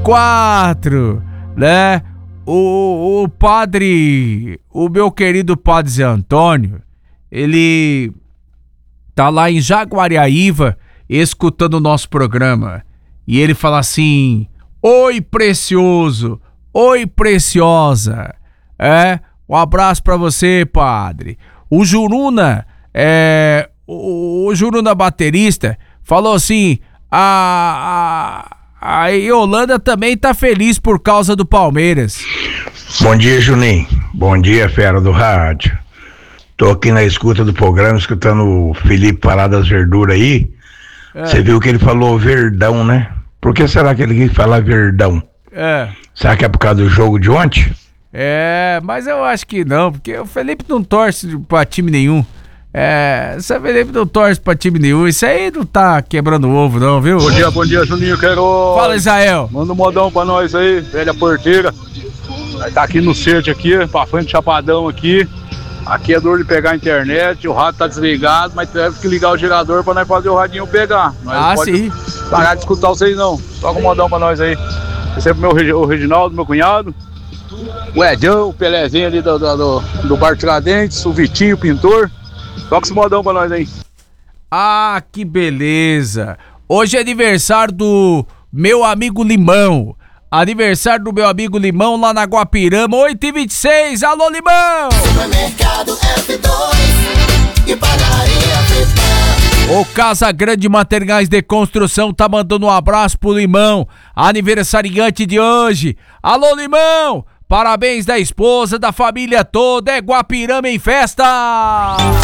4, né? O padre, o meu querido padre Zé Antônio, ele tá lá em Jaguariaíva escutando o nosso programa. E ele fala assim: oi, precioso, oi, preciosa. Um abraço pra você, padre. O Juruna, o Juruna baterista, falou assim: a Yolanda também tá feliz por causa do Palmeiras. Bom dia, Juninho. Bom dia, fera do rádio. Tô aqui na escuta do programa, escutando o Felipe falar das verduras aí. Você viu que ele falou Verdão, né? Por que será que ele quis falar Verdão? Será que é por causa do jogo de ontem? Mas eu acho que não, porque o Felipe não torce pra time nenhum. O Felipe não torce pra time nenhum. Isso aí não tá quebrando ovo, não, viu? Bom dia, Juninho Queiroz. Fala, Israel. Manda um modão pra nós aí, velha porteira. Nós tá aqui no sede aqui, pra frente do Chapadão aqui. Aqui é dor de pegar a internet, o rádio tá desligado, mas teve que ligar o gerador pra nós fazer o radinho pegar. Nós sim. Parar de escutar vocês não. Toca um modão pra nós aí. Esse é o Reginaldo, meu cunhado. O Edão, o Pelezinho ali do Bar Tiradentes, o Vitinho, o pintor. Toca esse modão pra nós aí. Ah, que beleza. Hoje é aniversário do meu amigo Limão. Aniversário do meu amigo Limão lá na Guapirama, 8h26. Alô, Limão! Supermercado F2 e padaria Fritão. O Casa Grande Materiais de Construção tá mandando um abraço pro Limão, aniversariante de hoje. Alô, Limão! Parabéns da esposa, da família toda, é Guapirama em festa!